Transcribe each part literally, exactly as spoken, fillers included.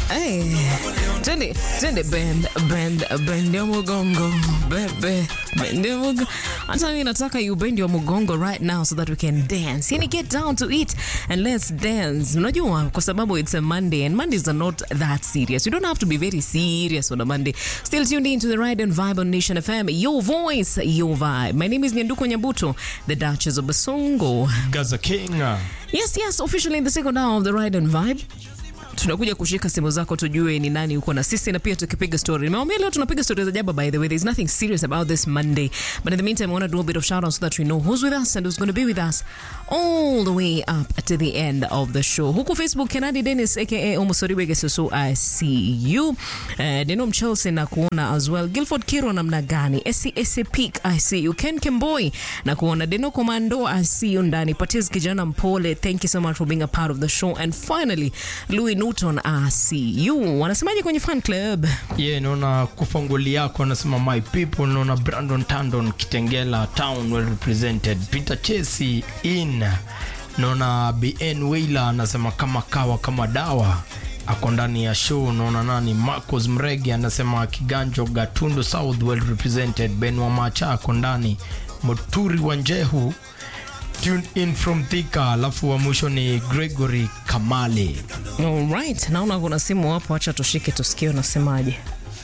Hey, twende twende bend bend bend your mugongo, bebe bend your mugongo. Hata mimi nataka you bend your mugongo right now so that we can dance. Yani get down to it and let's dance. Unajua kwa sababu it's a Monday and Mondays are not that serious. You don't have to be very serious on a Monday. Still tuned in to the Ride and Vibe on Nation F M. Your voice, your vibe. My name is Nyanduko Nyabuto, the Duchess of Basongo. Gaza King. Yes, yes, officially in the second hour of the Ride and Vibe. Tunakuja kushika simu zako tujue ni nani uko na sisi na pia tukipiga story. Nimewaambia leo tunapiga story za jaba, by the way. There's nothing serious about this Monday. But in the meantime, I want to do a bit of shout out so that we know who's with us and who's going to be with us all the way up to the end of the show. Huku Facebook, Kenadi Dennis aka Omosoriwe Gesusu, I see you. Uh, Denom Chelsea na kuona as well. Guilford Kiro namna gani? S C S Peak, I see you. Ken Kemboi na kuona. Deno Commando, I see you ndani. Patiz Kijana Mpole, thank you so much for being a part of the show. And finally, Louis Newton, I see you. Wanasemaje kwenye fan club? Yeah, naona kufanguli yako anasema my people, naona Brandon Tandon Kitengela town well represented. Peter Chesi in. Naona B N Wheeler anasema kama kawa kama dawa. Ako ndani ya show. Naona nani Marcos Mregi anasema Kiganjo Gatundu South well represented. Ben Wamacha ako ndani. Moturi Wanjehu tune in from Thika. Alafu wa mwisho ni Gregory Kamale. All right, naona kuna simu hapo, acha tushike tusikie unasemaje.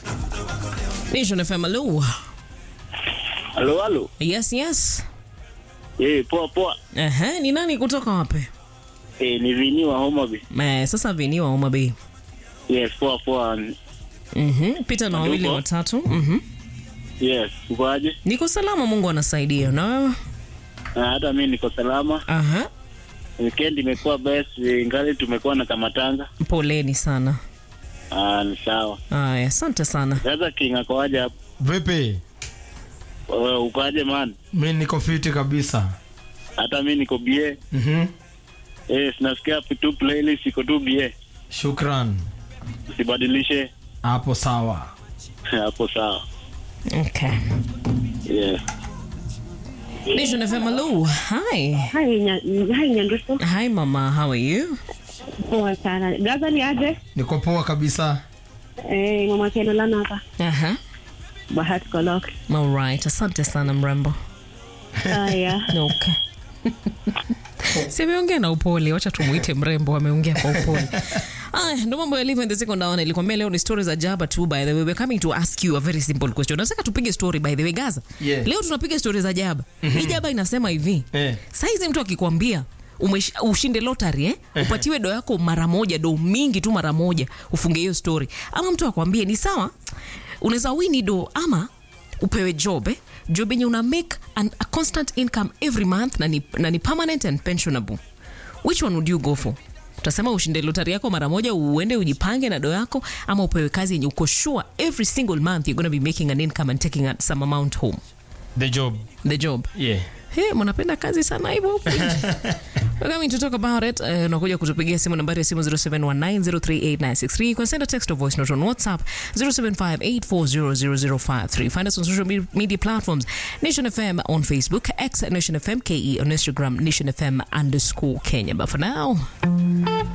Nation F M, hello. Hello, hello. Yes, yes. Eh, poa poa. Aha, ni nani kutoka wapi? Eh, ni Vini wa Homa Bay. Eh, sasa Vini wa Homa Bay. Yes, poa poa. Mhm, Peter na wawili watatu. Mhm. Yes, ukoaje? Niko salama, Mungu anasaidia. Na wewe? Ah, hata mimi niko salama. Aha. Weekend imekuwa best, ingali tumekuwa na kamatanga. Poleni sana. Ah, ni sawa. Ah, asante sana. Sasa King akoaje hapo? Vipi? Wewe ukoaje man? Mimi niko fiti kabisa. Hata mimi niko B A. Mhm. Eh, sinasikia tu playlist iko tu B A. Shukran. Usibadilishe. Hapo sawa. Hapo sawa. Okay. Yeah. Nation F M, hello. Hi. Hi, nya- hi Nyanduko. Hi mama, how are you? Poa sana. Gaza ni aje? Niko poa kabisa. Eh, mama Keno lana hapa. Aha. Bahati Kolok. All right, asante sana mrembo. Haya. Okay. Si ameongea na upole, wacha tumuite mrembo, ameongea kwa upole. Ah, ndo mambo yalivyo in the second hour. Nilikwambia leo ni stories za jaba tu, by the way. We're coming to ask you a very simple question. Nataka tupige story, by the way, Gaza. Yeah. Leo tunapiga stories za jaba. Mm-hmm. Hii jaba inasema hivi. Eh. Saizi mtu akikwambia umesh, ushinde lottery eh, upatiwe do yako mara moja, do mingi tu mara moja, ufunge hiyo story. Ama mtu akwambie ni sawa, unaweza win do ama upewe job eh, job yenye una make an, a constant income every month na ni, na ni permanent and pensionable. Which one would you go for? Utasema ushinde lottery yako mara moja uende ujipange na do yako, ama upewe kazi yenye uko sure every single month you're going to be making an income and taking a, some amount home? The job. The job. Yeah. Hey, mnapenda kazi sana hivyo. We're coming to talk about it. Uh, nakuja kutupigia simu nambari ya simu zero seven one nine zero three eight nine six three. You can send a text or voice note on WhatsApp zero seven five eight four zero zero zero five three. Find us on social me- media platforms. Nation F M on Facebook, X Nation F M K E on Instagram, Nation F M underscore Kenya. But for now...